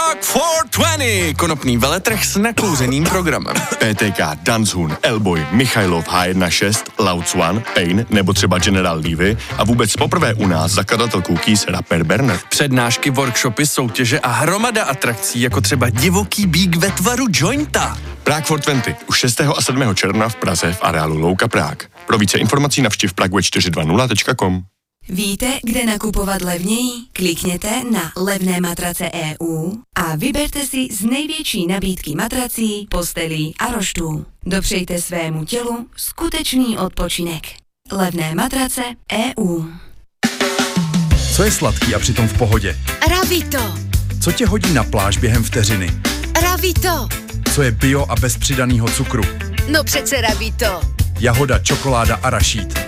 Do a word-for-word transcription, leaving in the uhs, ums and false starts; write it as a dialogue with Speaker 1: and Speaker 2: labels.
Speaker 1: Prague čtyři dvacet, konopný veletrh s naklouzeným programem.
Speaker 2: P T K, Danzhun, Elboy, Michailov H jedna šest, Lauc One, Pain nebo třeba General Levy a vůbec poprvé u nás zakladatel Cookies rapper Berner.
Speaker 1: Přednášky, workshopy, soutěže a hromada atrakcí, jako třeba divoký bík ve tvaru jointa.
Speaker 2: Prague čtyři dvacet už šestého a sedmého června v Praze v areálu Louka Prague. Pro více informací navštiv prague čtyři dvacet tečka com.
Speaker 3: Víte, kde nakupovat levněji? Klikněte na levné matrace tečka e u a vyberte si z největší nabídky matrací, postelí a roštů. Dopřejte svému tělu skutečný odpočinek. Levné matrace tečka e u.
Speaker 4: Co je sladký a přitom v pohodě?
Speaker 5: Ravito.
Speaker 4: Co tě hodí na pláž během vteřiny?
Speaker 5: Ravito.
Speaker 4: Co je bio a bez přidanýho cukru?
Speaker 5: No přece Ravito.
Speaker 4: Jahoda, čokoláda a rašít.